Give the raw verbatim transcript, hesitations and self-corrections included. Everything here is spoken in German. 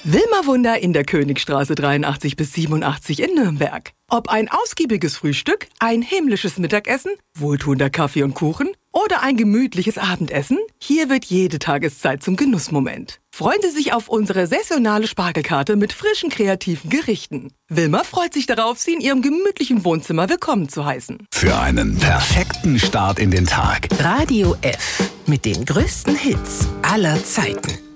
Wilma Wunder in der Königstraße dreiundachtzig bis siebenundachtzig in Nürnberg. Ob ein ausgiebiges Frühstück, ein himmlisches Mittagessen, wohltuender Kaffee und Kuchen oder ein gemütliches Abendessen, hier wird jede Tageszeit zum Genussmoment. Freuen Sie sich auf unsere saisonale Spargelkarte mit frischen, kreativen Gerichten. Wilma freut sich darauf, Sie in Ihrem gemütlichen Wohnzimmer willkommen zu heißen. Für einen perfekten Start in den Tag. Radio F mit den größten Hits aller Zeiten.